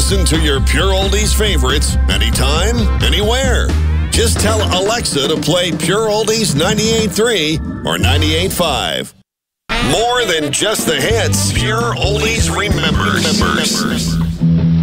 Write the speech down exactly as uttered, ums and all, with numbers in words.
listen to your Pure Oldies favorites anytime, anywhere. Just tell Alexa to play Pure Oldies ninety-eight point three or ninety-eight point five. More than just the hits, Pure Oldies remembers. remembers.